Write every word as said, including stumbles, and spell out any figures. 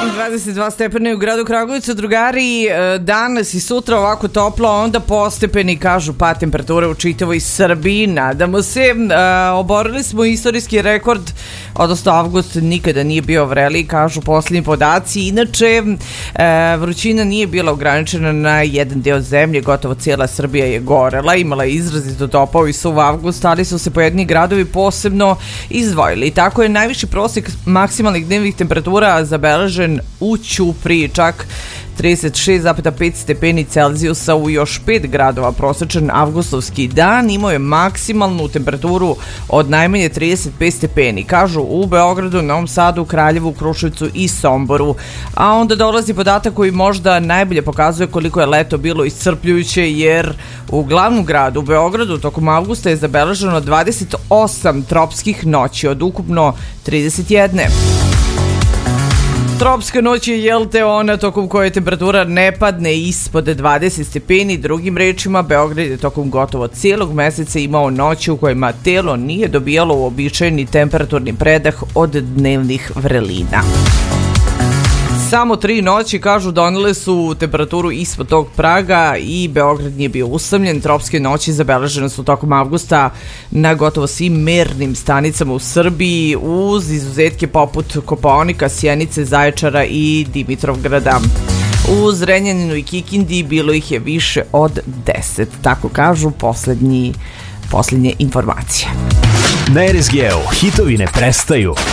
dvadeset dva stepeni u gradu Kragujevcu, drugari. Danas i sutra ovako toplo, onda postepeni, kažu, pa temperature u čitavoj Srbiji. Nadamo se, oborili smo istorijski rekord, odnosno avgust nikada nije bio vreli, kažu poslednji podaci. Inače, vrućina nije bila ograničena na jedan deo zemlje, gotovo cijela Srbija je gorela, imala je izrazito topao i suv avgust, ali su se pojedini gradovi posebno izdvojili. Tako je najviši prosek maksimalnih dnevnih temperatura zabeležen u Ćupriji, čak trideset šest zarez pet stepeni Celzijusa u još pet gradova. Prosečan avgustovski dan imao je maksimalnu temperaturu od najmanje trideset pet stepeni. Kažu u Beogradu, Novom Sadu, Kraljevu, Kruševcu i Somboru. A onda dolazi podatak koji možda najbolje pokazuje koliko je leto bilo iscrpljujuće, jer u glavnom gradu, u Beogradu, tokom avgusta je zabeleženo dvadeset osam tropskih noći od ukupno trideset jedne. Tropska noć je, jel te, ona tokom koje temperatura ne padne ispod dvadeset stepeni. Drugim rečima, Beograd je tokom gotovo cijelog meseca imao noći u kojima telo nije dobijalo uobičajeni temperaturni predah od dnevnih vrelina. Samo tri noći, kažu, donele su temperaturu ispod tog praga i Beograd nije bio usamljen. Tropske noći zabeležene su tokom avgusta na gotovo svim mernim stanicama u Srbiji, uz izuzetke poput Kopaonika, Sjenice, Zaječara i Dimitrovgrada. U Zrenjaninu i Kikindi bilo ih je više od deset, tako kažu poslednji, poslednje informacije. Na R S G-u hitovi ne prestaju,